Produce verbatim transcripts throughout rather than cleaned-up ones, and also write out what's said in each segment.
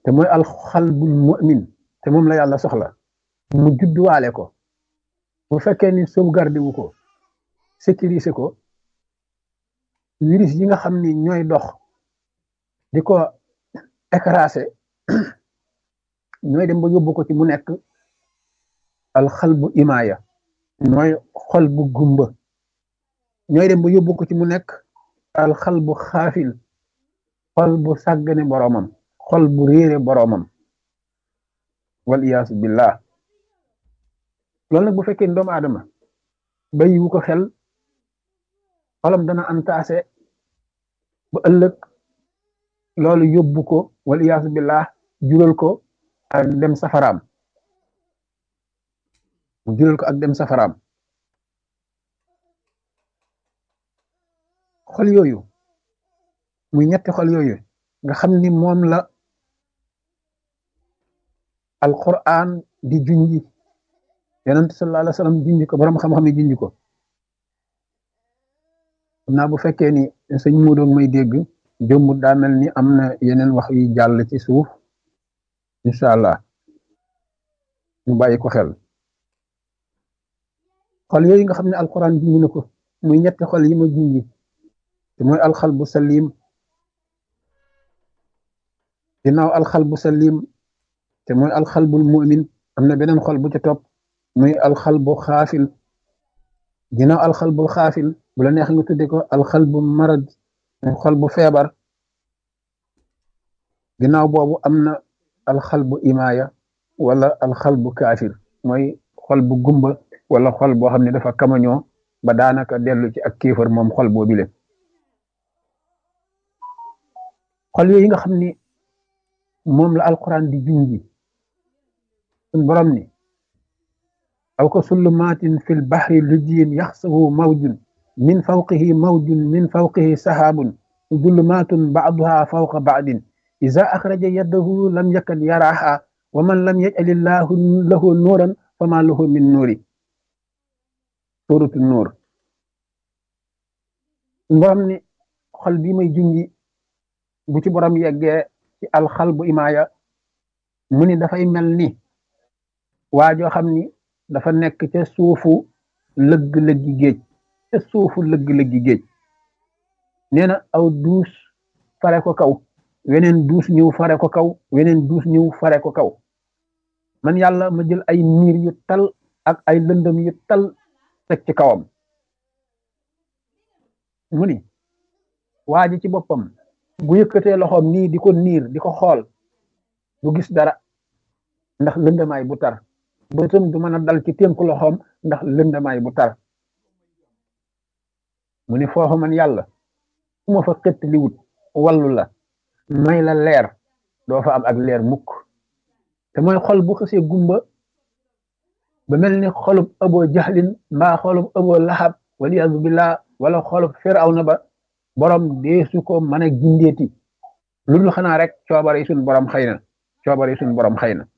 te mooy alxalbul mu'min te moom la yàlla soxla mu judduwaale ko bu fekkee ni sauvegarde wu ko sécuriser ko virus yi nga xam ni ñooy dox di ko écraser ñooy dem ba yóbbu ko ci mu nekk alxalbu imaaya mooy xol bu gumba ñooy dem ba yóbbu ko ci mu nekk alxalbu xaafil xol bu sàggane boroomam xol bu réere boroomam wal iyaasu billah loolu nag bu fekkee ni doomu aadama bàyyiwu ko xel xolam dana antaase ba ëllëg loolu yóbbu ko wal iyaasu billah jural ko ak dem safaraam mu jural ko ak dem safaraam xol yooyu muy ñetti xol yooyu nga xam ni moom la alquran di junji yonent sallallahu alayhi wa sallam junji ko borom xam-xam yi junji ko xam naa bu fekkee ni sëñ mu doog may dégg jëmbut daa mel ni am na yeneen wax yu jàll ci suuf incha allah ñu bàyyi ko xel xol yooyu nga xam ne alquran junji na ko muy ñetti xol yi ma junji te mooy alxalbu salim ginnaaw alxalbu salim te mooy alxalbul mu'min am na beneen xol bu ca topp muy alxalbu xaafil ginnaaw alxalbul xaafil bu la neex nga tudde ko alxalbu marad muy xol bu feebar ginnaaw boobu am na alxalbu imaaya wala alxalbu kaafir mooy xol bu gumba wala xol boo xam ne dafa kamañoo ba daanaka dellu ci ak kéefar moom xol boo bile xol yooyu nga xam ni moom la alquran di junji sun borom ni aw ka sullumaatin fil bahri lujiyin yaxsahu mawjun min fawqihi mawjun min fawqihi sahaabun zulumaatun ba'duha fawqa ba'din iza axraja yadahu lam yakad yaraha wa man lam yaj'alillahu lahu nuuran fama lahu min nuuri suuratu nuur sun borom ni xol bi may junji bu ci borom yeggee ci alxalbu imaaya mu ni dafay mel ni waa joo xam ni dafa nekk ca suufu lëgg-lëggi géej ca suufu lëgg-lëggi géej nee na aw duus fare ko kaw weneen duus ñëw fare ko kaw weneen duus ñëw fare ko kaw man yàlla ma jël ay niir yu tal ak ay lëndëm yu tal teg ci kawam mu ni waa ji ci boppam bu yëkkatee loxoom nii di ko niir di ko xool du gis dara ndax lëndamaay bu tar bëtam du mën a dal ci tënku loxoom ndax lëndamaay bu tar mu ni foofu man yàlla su ma fa xëtt li wut wallu la may la leer doo fa am ak leer mukk te mooy xol bu xësee gumba ba mel ni xolub ëboo jaxlin mbaa xolub ëboo laxab waliyaasu billah wala xolub firawna ba borom deesu ko mën a gindeeti lu dul xanaa rek coobare yi suñ borom xëy na coobare yi suñ borom xëy na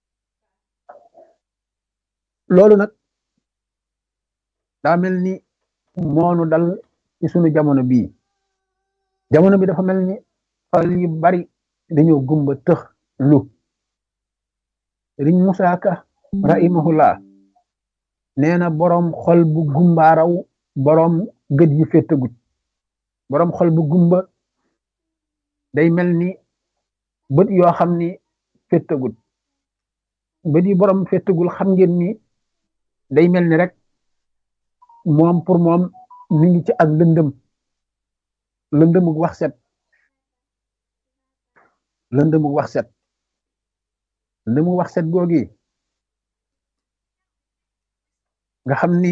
loolu nag daa mel ni moonu dal ci sunu jamono bii jamono bi dafa mel ni xol yu bari dañoo gumba tëx lu riñ Musaa Ka rahimahullah nee na borom xol bu gumbaaraw borom gët yu féttagut borom xol bu gumba day mel ni bët yoo xam ni féttagut bët yi borom féttagul xam ngeen ni day mel ni rek moom pour moom mi ngi ci ak lëndëm lëndëmug wax set lëndëmug wax set lëndëmug wax set googi nga xam ni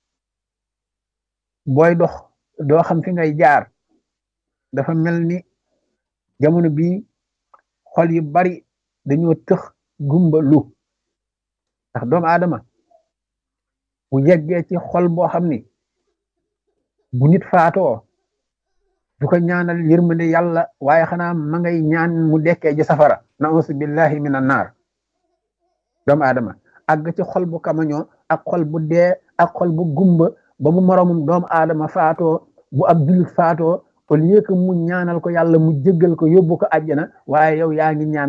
booy dox doo xam fi ngay jaar dafa mel ni jamono bii xol yu bari dañoo tëx gumba lu ndax doomu aadama bu yeggee ci xol boo xam ni bu nit faatoo du ko ñaanal yërmande yàlla waaye xanaa ma ngay ñaan mu dekkee ji safara nausu billahi minan naar doomu aadama àgg ci xol bu kamañoo ak xol bu dee ak xol bu gumba ba bu moromum doomu aadama faatoo bu ab jullit faatoo au lieu que mu ñaanal ko yàlla mu jéggal ko yóbbu ko àjjana waaye yow yaa ngi ñaan